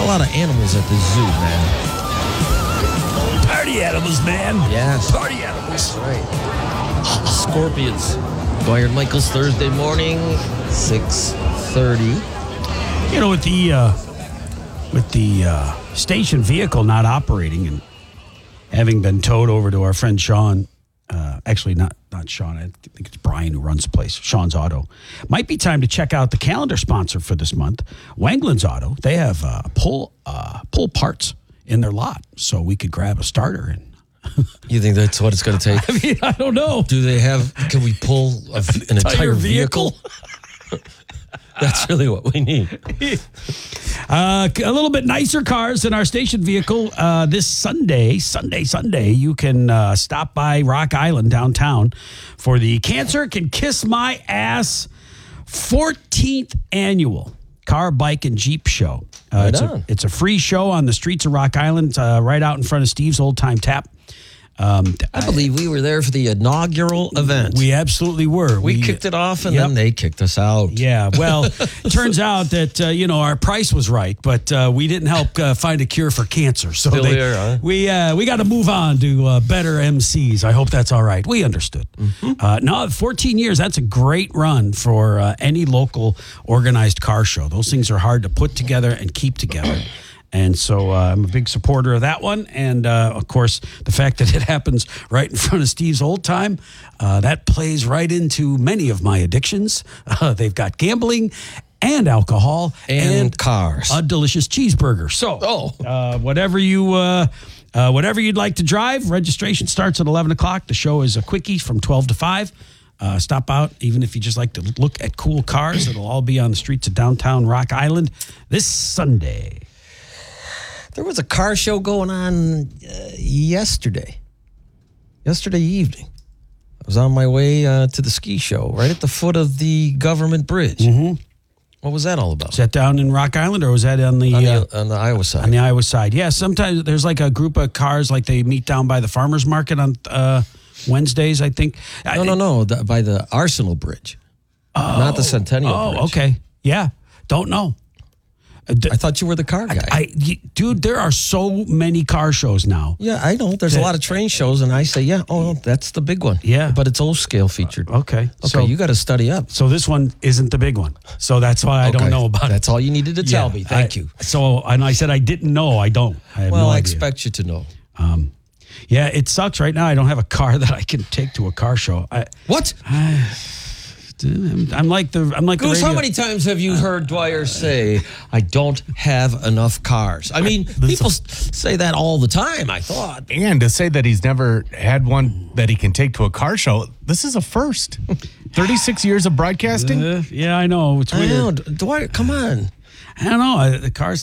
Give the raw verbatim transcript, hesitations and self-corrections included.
Not a lot of animals at the zoo, man. Party animals, man. Yes. Party animals. That's right. Scorpions. Dwyer Michaels, Thursday morning, six thirty. You know, with the uh, with the uh, station vehicle not operating and having been towed over to our friend Sean, uh, actually not not Sean, I think it's Brian who runs the place, Sean's Auto. Might be time to check out the calendar sponsor for this month, Wanglin's Auto. They have uh, pull uh, pull parts in their lot, so we could grab a starter and. You think that's what it's going to take? I mean, I don't know. Do they have, can we pull a, an entire vehicle? That's really what we need. Uh, a little bit nicer cars than our station vehicle. Uh, this Sunday, Sunday, Sunday, you can uh, stop by Rock Island downtown for the Cancer Can Kiss My Ass fourteenth annual Car, Bike, and Jeep Show. Uh, Right it's, on. a, it's a free show on the streets of Rock Island, uh, right out in front of Steve's Old Time Tap. Um, I believe we were there for the inaugural event. We absolutely were. We, we kicked it off, and yep. then they kicked us out. Yeah, well, it turns out that, uh, you know, our price was right, but uh, we didn't help uh, find a cure for cancer. So Still they, here, huh? we uh, we got to move on to uh, better M Cs. I hope that's all right. We understood. Mm-hmm. Uh, no, fourteen years, that's a great run for uh, any local organized car show. Those things are hard to put together and keep together. And so uh, I'm a big supporter of that one. And, uh, of course, the fact that it happens right in front of Steve's Old Time, uh, that plays right into many of my addictions. Uh, they've got gambling and alcohol. And cars. A delicious cheeseburger. So Oh. uh, whatever, you, uh, uh, whatever you'd like to drive, registration starts at eleven o'clock. The show is a quickie from twelve to five. Uh, stop out, even if you just like to look at cool cars. It'll all be on the streets of downtown Rock Island this Sunday. There was a car show going on uh, yesterday. Yesterday evening. I was on my way uh, to the ski show right at the foot of the government bridge. Mm-hmm. What was that all about? Is that down in Rock Island, or was that on the On uh, the, on the Iowa side. on the Iowa side? Yeah, sometimes there's like a group of cars, like they meet down by the farmers market on uh, Wednesdays, I think. No, no, no, the, by the Arsenal Bridge. Oh, not the Centennial Oh, Bridge. okay. Yeah, don't know. Uh, d- I thought you were the car guy. I, y- dude, there are so many car shows now. yeah, I know. There's a lot of train shows, and I say, yeah, oh, that's the big one. Yeah. But it's O-scale featured. Okay. Okay, so, you got to study up. so this one isn't the big one. So that's why I Okay. don't know about it. That's all you needed to tell Yeah, me. Thank I- you. So, and I said I didn't know. I don't. I have Well, no I idea. expect you to know. Um, yeah, it sucks right now. I don't have a car that I can take to a car show. I, What? I'm, I'm like the I'm like Goose, the radio. how many times have you heard Dwyer say, I don't have enough cars? I mean, people s- say that all the time, I thought. And to say that he's never had one that he can take to a car show, this is a first. thirty-six years of broadcasting? Uh, yeah, I know. It's I weird. know. D- Dwyer, come on. I don't know. Uh, The cars